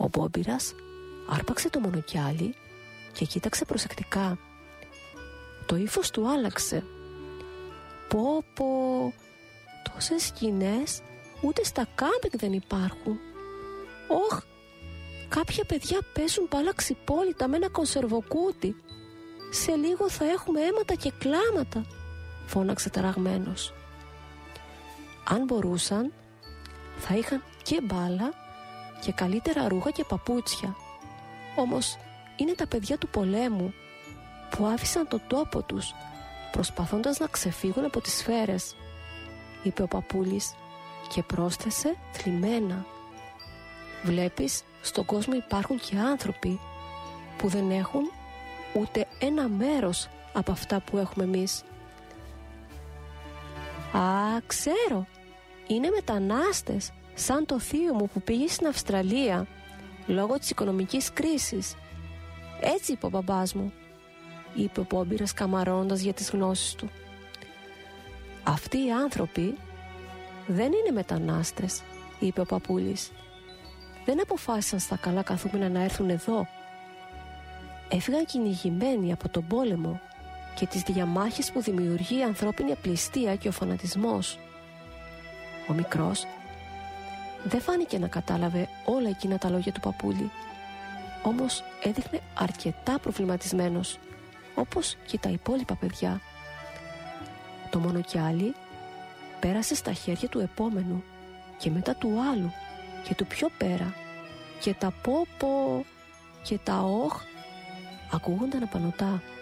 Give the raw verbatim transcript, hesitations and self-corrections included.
Ο Μπόμπυρας άρπαξε το μονοκιάλι και κοίταξε προσεκτικά. Το ύφος του άλλαξε. Πω πω, τόσες σκηνές ούτε στα κάμπινγκ δεν υπάρχουν. Όχ, κάποια παιδιά παίζουν μπάλα ξυπόλυτα με ένα κονσερβοκούτι. Σε λίγο θα έχουμε αίματα και κλάματα, φώναξε ταραγμένος. Αν μπορούσαν, θα είχαν και μπάλα και καλύτερα ρούχα και παπούτσια. Όμως είναι τα παιδιά του πολέμου που άφησαν τον τόπο τους προσπαθώντας να ξεφύγουν από τις σφαίρες, είπε ο παππούλης και πρόσθεσε θλιμμένα. Βλέπεις, στον κόσμο υπάρχουν και άνθρωποι που δεν έχουν ούτε ένα μέρος από αυτά που έχουμε εμείς. Α, ξέρω, είναι μετανάστες σαν το θείο μου που πήγε στην Αυστραλία λόγω της οικονομικής κρίσης. Έτσι είπε ο μπαμπάς μου, είπε ο Μπόμπυρας καμαρώνοντας για τις γνώσεις του. Αυτοί οι άνθρωποι δεν είναι μετανάστες, είπε ο παππούλης. Δεν αποφάσισαν στα καλά καθούμενα να έρθουν εδώ. Έφυγαν κυνηγημένοι από τον πόλεμο και τις διαμάχες που δημιουργεί η ανθρώπινη απληστία και ο φανατισμός. Ο μικρός δεν φάνηκε να κατάλαβε όλα εκείνα τα λόγια του παππούλη, όμως έδειχνε αρκετά προβληματισμένος, όπως και τα υπόλοιπα παιδιά. Το μονοκιάλι πέρασε στα χέρια του επόμενου και μετά του άλλου και του πιο πέρα, και τα πω πω και τα όχ ακούγονταν απανωτά.